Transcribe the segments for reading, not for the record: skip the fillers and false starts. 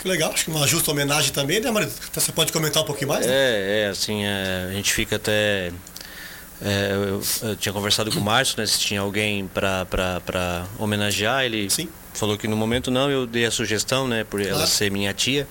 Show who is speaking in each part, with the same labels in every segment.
Speaker 1: Que legal, acho que uma justa homenagem também, né, marido? Então você pode comentar um pouquinho mais? Né?
Speaker 2: Assim, a gente fica até... eu tinha conversado com o Márcio, né, se tinha alguém para homenagear, ele
Speaker 1: Sim.
Speaker 2: falou que no momento não, eu dei a sugestão, né, por ela ser minha tia.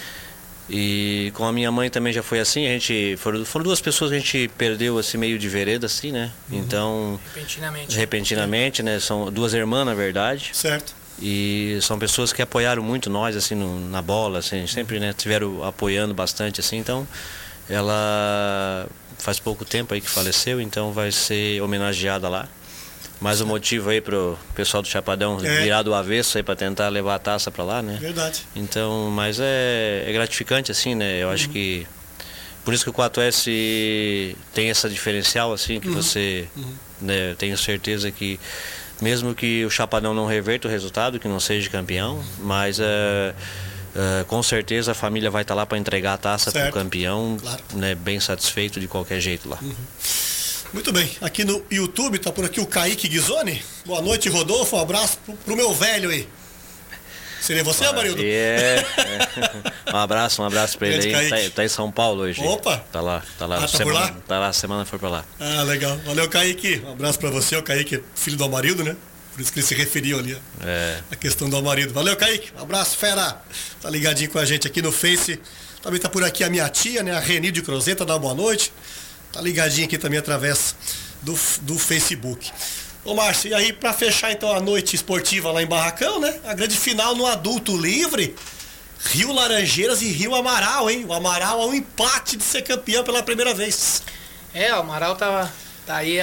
Speaker 2: E com a minha mãe também já foi assim, foram duas pessoas que a gente perdeu assim meio de vereda, assim, né? Então, repentinamente, né? São duas irmãs, na verdade.
Speaker 1: Certo.
Speaker 2: E são pessoas que apoiaram muito nós, assim, na bola, assim, sempre, né, tiveram apoiando bastante, assim. Então, ela faz pouco tempo aí que faleceu, então vai ser homenageada lá. Mais um motivo aí pro pessoal do Chapadão virar do avesso aí para tentar levar a taça para lá, né?
Speaker 1: Verdade.
Speaker 2: Então, mas é gratificante, assim, né? Eu acho que por isso que o 4S tem essa diferencial, assim, que você, né, tenho certeza que mesmo que o Chapadão não reverta o resultado, que não seja campeão, mas com certeza a família vai estar lá para entregar a taça para o campeão, né, bem satisfeito de qualquer jeito lá.
Speaker 1: Muito bem, aqui no YouTube tá por aqui o Kaique Ghisoni. Boa noite, Rodolfo, um abraço pro meu velho aí. Seria você, Amarildo?
Speaker 2: Um abraço pra ele aí. Tá em São Paulo hoje.
Speaker 1: Opa!
Speaker 2: Tá lá.
Speaker 1: Tá por lá?
Speaker 2: Tá lá, a semana foi pra lá.
Speaker 1: Ah, legal. Valeu, Kaique. Um abraço pra você, o Kaique é filho do Amarildo, né? Por isso que ele se referiu ali, a questão do Amarildo. Valeu, Kaique. Um abraço, fera. Tá ligadinho com a gente aqui no Face. Também tá por aqui a minha tia, né? A Reni de Crozeta, dá uma boa noite. Tá ligadinho aqui também através do Facebook. Ô Márcio, e aí pra fechar então a noite esportiva lá em Barracão, né? A grande final no adulto livre, Rio Laranjeiras e Rio Amaral, hein? O Amaral é um empate de ser campeão pela primeira vez.
Speaker 3: O Amaral tá aí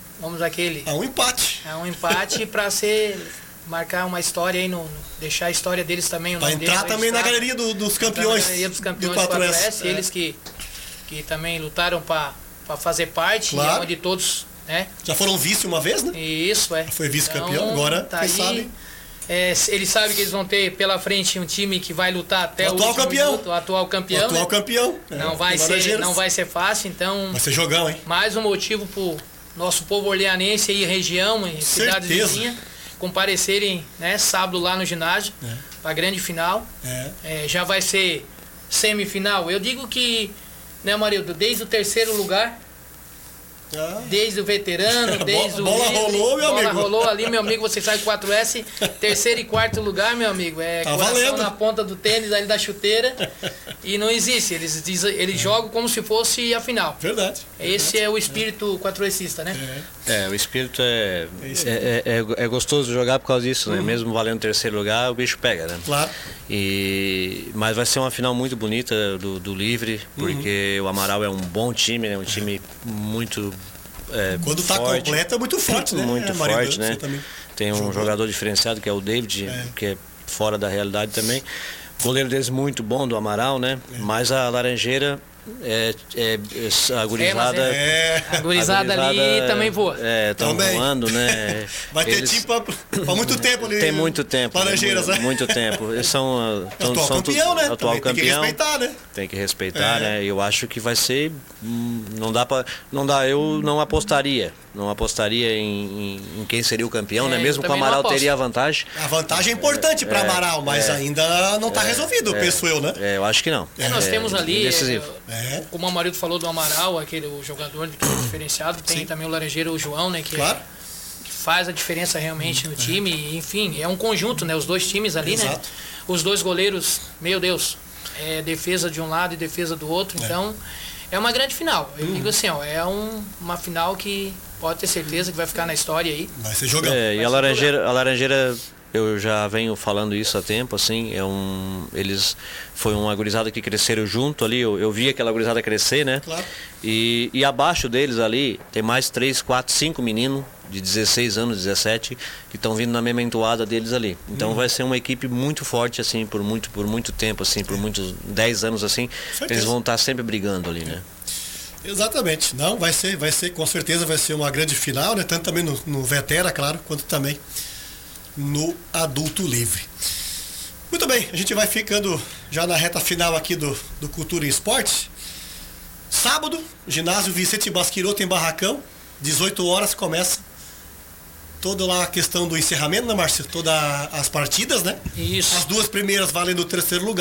Speaker 1: É um empate.
Speaker 3: É um empate pra marcar uma história aí, deixar a história deles também.
Speaker 1: Pra entrar também na galeria dos campeões.
Speaker 3: Na galeria dos campeões do 4S, eles que também lutaram pra fazer parte, onde todos, né?
Speaker 1: Já foram vice uma vez, né?
Speaker 3: Isso,
Speaker 1: Foi vice-campeão, então, agora, quem sabe?
Speaker 3: Eles sabem que eles vão ter pela frente um time que vai lutar até o
Speaker 1: atual campeão.
Speaker 3: Minuto, o atual campeão.
Speaker 1: O atual campeão.
Speaker 3: Não vai ser fácil, então...
Speaker 1: Vai ser jogão, hein?
Speaker 3: Mais um motivo pro nosso povo orleanense e região, e cidades vizinhas, comparecerem, né, sábado lá no ginásio, pra grande final. Já vai ser semifinal. Eu digo que, né, Marildo, desde o terceiro lugar, desde o veterano, desde o
Speaker 1: bola rolou, meu amigo.
Speaker 3: Bola rolou ali, meu amigo, você sai 4S, terceiro e quarto lugar, meu amigo.
Speaker 1: Tá
Speaker 3: coração
Speaker 1: valendo.
Speaker 3: Na ponta do tênis, ali da chuteira. E não existe, eles jogam como se fosse a final.
Speaker 1: Verdade.
Speaker 3: Esse é o espírito 4Sista, né?
Speaker 2: O espírito é gostoso jogar por causa disso, né? Mesmo valendo terceiro lugar, o bicho pega, né?
Speaker 1: Claro.
Speaker 2: Mas vai ser uma final muito bonita do Livre, porque o Amaral é um bom time, né? Um time muito
Speaker 1: quando tá
Speaker 2: forte,
Speaker 1: completo é muito forte, né?
Speaker 2: Muito forte, né? Tem um jogador diferenciado que é o David, que é fora da realidade também. O goleiro deles muito bom, do Amaral, né? Mas a Laranjeira a gurizada.
Speaker 3: A gurizada ali também voa.
Speaker 2: Estão voando, né?
Speaker 1: Vai ter time pra muito tempo ali.
Speaker 2: Tem muito tempo.
Speaker 1: Laranjeiras, né?
Speaker 2: Muito tempo. Eles são
Speaker 1: atual campeão, né?
Speaker 2: Atual campeão.
Speaker 1: Tem que respeitar, né?
Speaker 2: Tem que respeitar, né? Eu acho que vai ser. Eu não apostaria. Não apostaria em quem seria o campeão, né? Mesmo que o Amaral teria a vantagem.
Speaker 1: A vantagem é importante para Amaral, mas ainda não está resolvido, penso eu, né?
Speaker 2: Eu acho que não.
Speaker 3: Nós temos ali,
Speaker 2: decisivo.
Speaker 3: como o Amarildo falou do Amaral, o jogador que é diferenciado, tem também o Laranjeiro, o João, né? Que faz a diferença realmente no time. Enfim, é um conjunto, né? Os dois times ali, né? Os dois goleiros, meu Deus, defesa de um lado e defesa do outro, então é uma grande final. Eu digo assim, uma final que pode ter certeza que vai ficar na história aí.
Speaker 1: Vai ser jogão.
Speaker 2: E a Laranjeira, eu já venho falando isso há tempo, assim, foi uma gurizada que cresceram junto ali, eu vi aquela gurizada crescer, né?
Speaker 1: Claro.
Speaker 2: E abaixo deles ali, tem mais 3, 4, 5 meninos de 16 anos, 17, que estão vindo na mesma entoada deles ali. Então vai ser uma equipe muito forte, assim, por muito tempo, assim, por muitos 10 anos, assim, eles vão estar sempre brigando ali, né?
Speaker 1: Exatamente. Não, vai ser, com certeza vai ser uma grande final, né? Tanto também no Vetera, claro, quanto também no adulto livre. Muito bem, a gente vai ficando já na reta final aqui do Cultura em Esporte. Sábado, ginásio Vicente Basquiroto em Barracão, 18 horas começa toda lá a questão do encerramento, né, Márcio? Todas as partidas, né?
Speaker 3: Isso.
Speaker 1: As duas primeiras valendo o terceiro lugar.